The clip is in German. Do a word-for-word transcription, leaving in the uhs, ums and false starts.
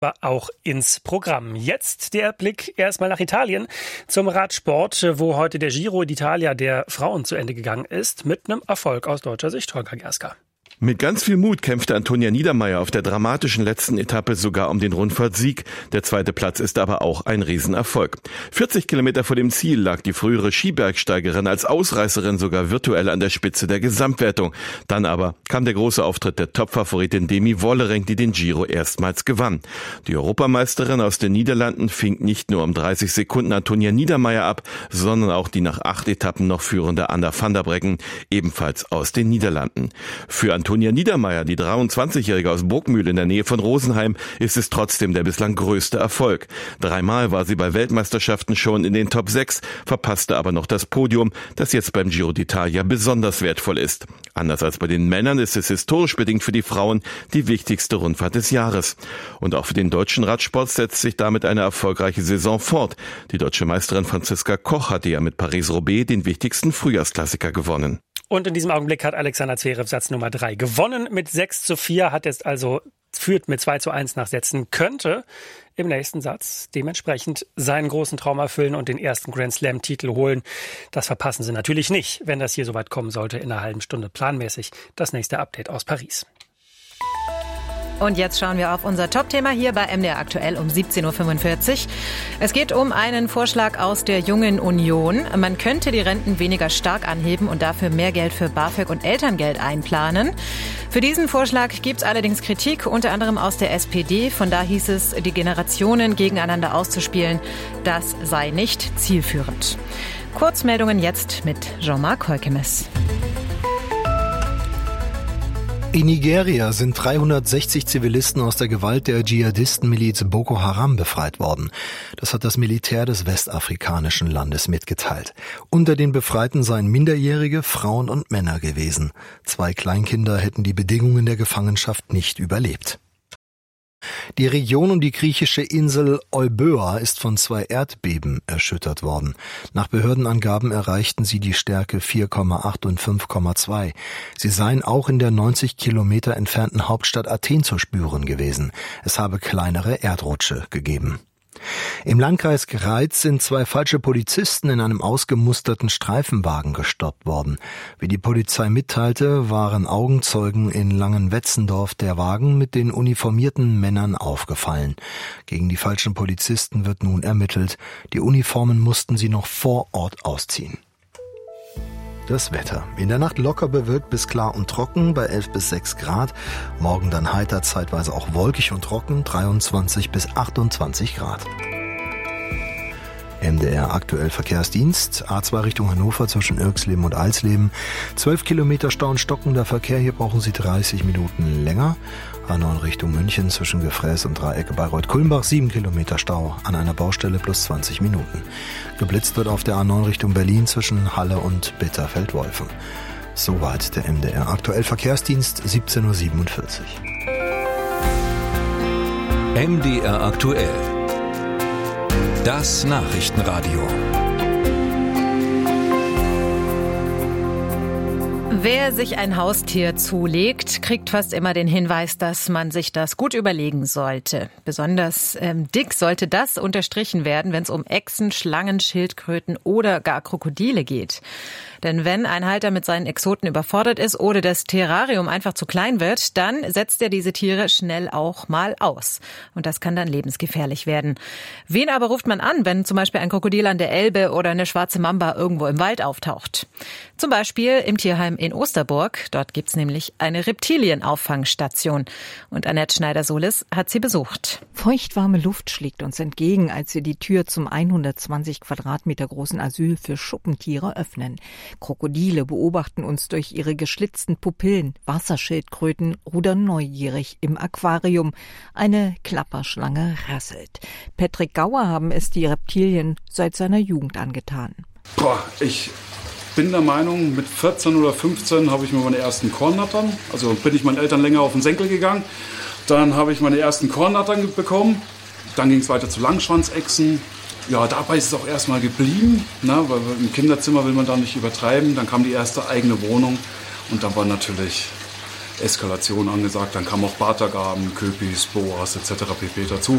aber auch ins Programm. Jetzt der Blick erstmal nach Italien zum Radsport, wo heute der Giro d'Italia der Frauen zu Ende gegangen ist, mit einem Erfolg aus deutscher Sicht. Holger Gerska. Mit ganz viel Mut kämpfte Antonia Niedermaier auf der dramatischen letzten Etappe sogar um den Rundfahrtsieg. Der zweite Platz ist aber auch ein Riesenerfolg. vierzig Kilometer vor dem Ziel lag die frühere Skibergsteigerin als Ausreißerin sogar virtuell an der Spitze der Gesamtwertung. Dann aber kam der große Auftritt der Topfavoritin Demi Vollering, die den Giro erstmals gewann. Die Europameisterin aus den Niederlanden fing nicht nur um dreißig Sekunden Antonia Niedermaier ab, sondern auch die nach acht Etappen noch führende Anna van der Breggen, ebenfalls aus den Niederlanden. Für Antonia Niedermaier, die dreiundzwanzigjährige aus Burgmühl in der Nähe von Rosenheim, ist es trotzdem der bislang größte Erfolg. Dreimal war sie bei Weltmeisterschaften schon in den Top sechs, verpasste aber noch das Podium, das jetzt beim Giro d'Italia besonders wertvoll ist. Anders als bei den Männern ist es historisch bedingt für die Frauen die wichtigste Rundfahrt des Jahres. Und auch für den deutschen Radsport setzt sich damit eine erfolgreiche Saison fort. Die deutsche Meisterin Franziska Koch hatte ja mit Paris-Roubaix den wichtigsten Frühjahrsklassiker gewonnen. Und in diesem Augenblick hat Alexander Zverev Satz Nummer drei gewonnen mit sechs zu vier, hat jetzt also, führt mit zwei zu eins nach Sätzen, könnte im nächsten Satz dementsprechend seinen großen Traum erfüllen und den ersten Grand Slam-Titel holen. Das verpassen sie natürlich nicht, wenn das hier soweit kommen sollte, in einer halben Stunde planmäßig das nächste Update aus Paris. Und jetzt schauen wir auf unser Top-Thema hier bei M D R aktuell um siebzehn Uhr fünfundvierzig. Es geht um einen Vorschlag aus der Jungen Union. Man könnte die Renten weniger stark anheben und dafür mehr Geld für BAföG und Elterngeld einplanen. Für diesen Vorschlag gibt es allerdings Kritik, unter anderem aus der S P D. Von da hieß es, die Generationen gegeneinander auszuspielen, das sei nicht zielführend. Kurzmeldungen jetzt mit Jean-Marc Heukemes. In Nigeria sind dreihundertsechzig Zivilisten aus der Gewalt der Dschihadistenmiliz Boko Haram befreit worden. Das hat das Militär des westafrikanischen Landes mitgeteilt. Unter den Befreiten seien Minderjährige, Frauen und Männer gewesen. Zwei Kleinkinder hätten die Bedingungen der Gefangenschaft nicht überlebt. Die Region um die griechische Insel Euböa ist von zwei Erdbeben erschüttert worden. Nach Behördenangaben erreichten sie die Stärke vier Komma acht und fünf Komma zwei. Sie seien auch in der neunzig Kilometer entfernten Hauptstadt Athen zu spüren gewesen. Es habe kleinere Erdrutsche gegeben. Im Landkreis Greiz sind zwei falsche Polizisten in einem ausgemusterten Streifenwagen gestoppt worden. Wie die Polizei mitteilte, waren Augenzeugen in Langenwetzendorf der Wagen mit den uniformierten Männern aufgefallen. Gegen die falschen Polizisten wird nun ermittelt. Die Uniformen mussten sie noch vor Ort ausziehen. Das Wetter. In der Nacht locker bewölkt bis klar und trocken bei elf bis sechs Grad. Morgen dann heiter, zeitweise auch wolkig und trocken, dreiundzwanzig bis achtundzwanzig Grad. M D R aktuell Verkehrsdienst, A zwei Richtung Hannover zwischen Irxleben und Alsleben. zwölf Kilometer Stau und stockender Verkehr, hier brauchen Sie dreißig Minuten länger. A neun Richtung München zwischen Gefräß und Dreiecke Bayreuth-Kulmbach, sieben Kilometer Stau an einer Baustelle plus zwanzig Minuten. Geblitzt wird auf der A neun Richtung Berlin zwischen Halle und Bitterfeld-Wolfen. Soweit der M D R aktuell Verkehrsdienst, siebzehn Uhr siebenundvierzig. M D R aktuell. Das Nachrichtenradio. Wer sich ein Haustier zulegt, kriegt fast immer den Hinweis, dass man sich das gut überlegen sollte. Besonders ähm, dick sollte das unterstrichen werden, wenn es um Echsen, Schlangen, Schildkröten oder gar Krokodile geht. Denn wenn ein Halter mit seinen Exoten überfordert ist oder das Terrarium einfach zu klein wird, dann setzt er diese Tiere schnell auch mal aus. Und das kann dann lebensgefährlich werden. Wen aber ruft man an, wenn zum Beispiel ein Krokodil an der Elbe oder eine schwarze Mamba irgendwo im Wald auftaucht? Zum Beispiel im Tierheim in Osterburg. Dort gibt's nämlich eine Reptilienauffangstation. Und Annette Schneider-Solis hat sie besucht. Feuchtwarme Luft schlägt uns entgegen, als wir die Tür zum hundertzwanzig Quadratmeter großen Asyl für Schuppentiere öffnen. Krokodile beobachten uns durch ihre geschlitzten Pupillen. Wasserschildkröten rudern neugierig im Aquarium. Eine Klapperschlange rasselt. Patrick Gauer haben es die Reptilien seit seiner Jugend angetan. Boah, ich bin der Meinung, mit vierzehn oder fünfzehn habe ich mir meine ersten Kornnattern, also bin ich meinen Eltern länger auf den Senkel gegangen. Dann habe ich meine ersten Kornnattern bekommen. Dann ging es weiter zu Langschwanzechsen. Ja, dabei ist es auch erstmal geblieben, ne, weil im Kinderzimmer will man da nicht übertreiben. Dann kam die erste eigene Wohnung und dann war natürlich Eskalation angesagt. Dann kamen auch Bartagaben, Köpis, Boas et cetera pp. Dazu.